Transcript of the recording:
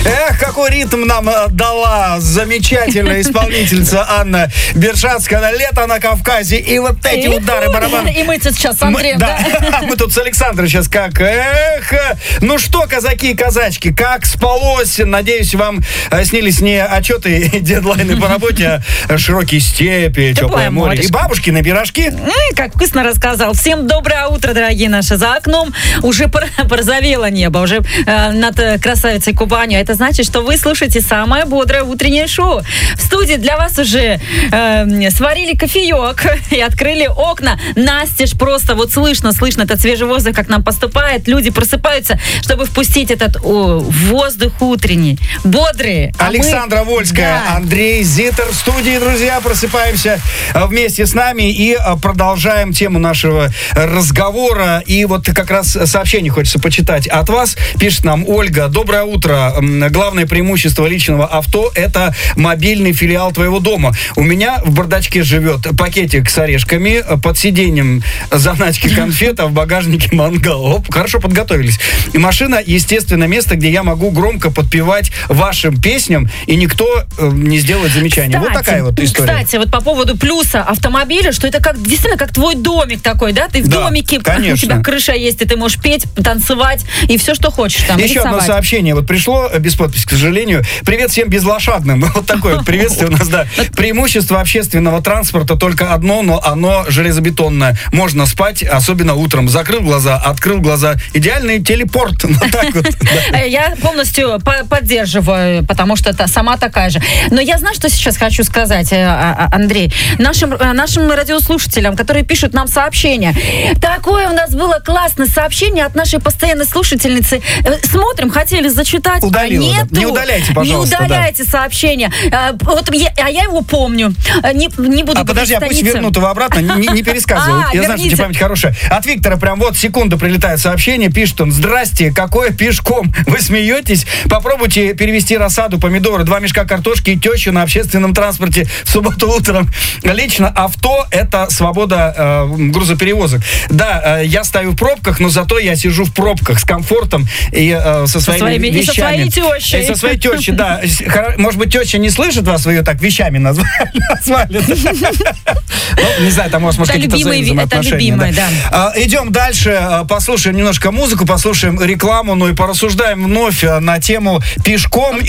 Эх, какой ритм нам дала замечательная исполнительница Анна Бершацкая. Лето на Кавказе. И вот эти удары барабана. И мы сейчас с Андреем, да? Мы тут с Александром сейчас как. Эх, ну что, казаки и казачки, как спалось? Надеюсь, вам снились не отчеты и дедлайны по работе, а широкие степи, теплое море. И бабушкины пирожки. Как вкусно рассказал. Всем доброе утро, дорогие наши. За окном уже порозовело небо, уже над красавицей Кубанью. Это значит, что вы слушаете самое бодрое утреннее шоу. В студии для вас уже сварили кофеек и открыли окна. Настежь, просто вот слышно этот свежий воздух, как нам поступает. Люди просыпаются, чтобы впустить этот воздух утренний. Бодрые. Александра Вольская, да. Андрей Зитер в студии, друзья. Просыпаемся вместе с нами и продолжаем тему нашего разговора. И вот как раз сообщение хочется почитать от вас. Пишет нам Ольга. Доброе утро. Главное преимущество личного авто – это мобильный филиал твоего дома. У меня в бардачке живет пакетик с орешками, под сиденьем заначки конфет, а в багажнике мангал. Оп, хорошо подготовились. И машина, естественно, место, где я могу громко подпевать вашим песням, и никто не сделает замечания. Вот такая вот история. Кстати, вот по поводу плюса автомобиля, что это как действительно как твой домик такой, да? Ты в домике, конечно. У тебя крыша есть, и ты можешь петь, танцевать и все, что хочешь там. Еще одно сообщение вот пришло, без подписи, к сожалению. Привет всем безлошадным. Вот такое вот приветствие у нас, да. Преимущество общественного транспорта только одно, но оно железобетонное. Можно спать, особенно утром. Закрыл глаза, открыл глаза. Идеальный телепорт. Вот так вот. Я полностью поддерживаю, потому что это сама такая же. Но я знаю, что сейчас хочу сказать, Андрей. Нашим радиослушателям, которые пишут нам сообщения. Такое у нас было классное сообщение от нашей постоянной слушательницы. Смотрим, хотели зачитать, удалила, а нету. Да. Не удаляйте, пожалуйста. Не удаляйте сообщение. Вот я его помню. Не буду подожди, а пусть вернут его обратно, не пересказывают. Я знаю, что у тебя память хорошая. От Виктора прям вот секунда прилетает сообщение, пишет он: здрасте, какое пешком? Вы смеетесь? Попробуйте перевести рассаду, помидоры, 2 мешка картошки и тещу на общественном транспорте в субботу утром. Лично авто – это свобода грузоперевозок. Да, я стою в пробках, но зато я сижу в пробках с комфортом и со своими вещами. И со своей тещей. И со своей тещей, да. Может быть, теща не слышит вас, вы ее так вещами назвали. Ну, не знаю, там у вас, может, какие-то взаимоотношения. Идем дальше, послушаем немножко музыку, послушаем рекламу, ну и порассуждаем вновь на тему пешком